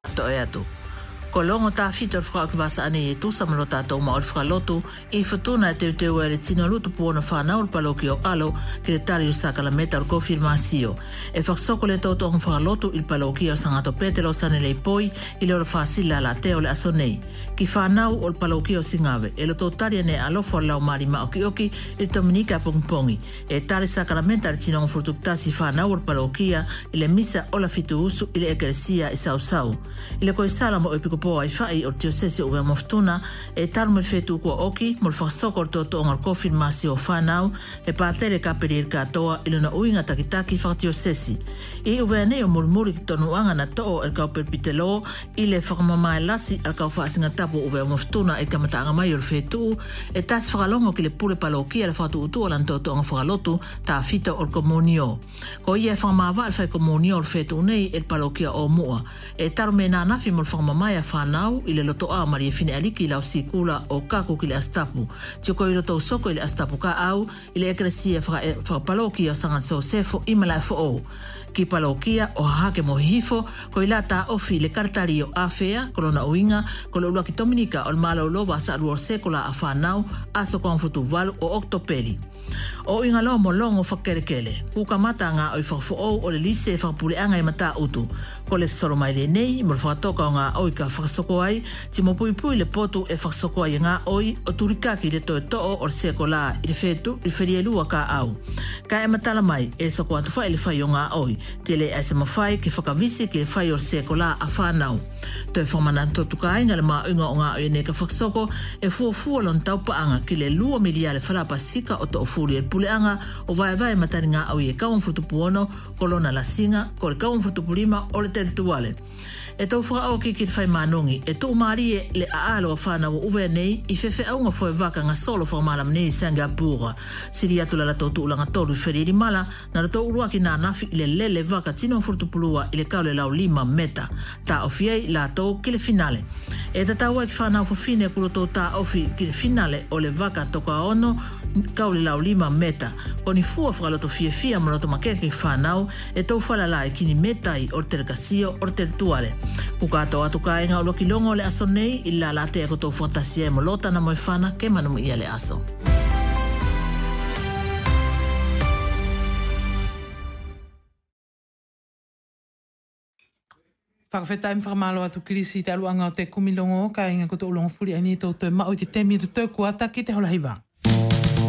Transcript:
to e atu. Ko longo tā whito whakawasa ane e tusa mano tātou ma o whakalotu I whatuna e te ue re tino lutu puona whanau o paloki o alo ki le tari o sakalameta o konfirmasio. E whaksoko le tauto on whakalotu il paloki o sangato petelo sane le poi I le ora whasila la teo le aso nei. Ki whanau o paloki o singawe e lo tautaria ne alofo lau marima o ki il Dominika pongpongi. E tari sakalameta le tino on furtuktasi whanau o palokia I le misa o la fitu usu I le ekresia I sau. I le koe salamo o piko po ai fai o tio sese o moftuna e taru me fetu ko oki mo fasoko o toto ngal confirmasi o fanau e patere ka perir katoa ilona uinga takitaki fatio sesi e o vene o murmuri ki tonu anga na to el ka perpitelo ile famama lasi al ka fasinga tapo o moftuna e kamata anga mai o fetu e tas fagalongo ki le pule paloki al fatu utu o lantoto anga fagalotu ta fito o komunio ko ia famava al fa komunio o fetu nei el palokia o mua e taru me na nafi mo famama ya whanau I le loto a maria fine aliki lau sikula o kaku ki le astapu. Tio I loto soko I le astapu ka au I le ekresia whakapalokia o sangat so sefo I malai fo o. Ki palokia o hake mo hifo ko I la ta ofi le kartari o afea kolona uinga ko le uluaki Dominika o le malo lova sa aluor sekola a whanau aso konfutu valu o oktopeli. O inga lo mo longo whakerekele. Kuka mata ngā oi whakfo o le lise whakapule anga I mata utu. Ko le soro mai le nei, mo le whakatoka o ngā oi ka whakasoko ai, ti mo pui le potu e whakasoko ai ngā oi o turikaki le toe to'o o le seko la I le fetu, I le wherielua ka au. Ka e matala mai, e soko atu whai le whai o ngā oi, te le aise mawhai ke whakavisi ke le whai o le seko la a whanau. Toe whamana totuka ai ngā le maa unga o ngā oi ne ka whakasoko, e fuafua lon taupaanga ki le 2 milia le whalapa sika o to furi e puleanga o vai matari ngā oi e kauan frutupuono, kolona la singa, ko le kauan frutupulima o le terituale. E tau whakao ki le whai manongi, e tō marie le aalo a whānau o uwe nei, I whewhe aunga whai waka ngā solo whamalam nei Singapura. Siri atu la tō tūlanga tōru wheriri mala, na tō uruaki nā nafi I le lele waka tino frutupulua I le kaule lau 5 meta. Tā ofiei la tō ki le finale. E tataua ki whanau whawhine kuro tō tā ofi ki le finale o le waka toka ono, kaule lau 5 meta. O ni fua whakaloto fia manoto makeke ki whanau, e tau whalala e kini metai o te rekasio o te rituale. Kukato atu ka inga uloki longo le aso nei, illa la te ako tau whatasia e molota na moe whana ke manumu ia le aso. Whakawhetai mwhakamalo atu kirisi te aluanga o te kumilongo ka inga koto ulongo furi ani tau te mao I te temi tu tau kuata ki te hola hiwa.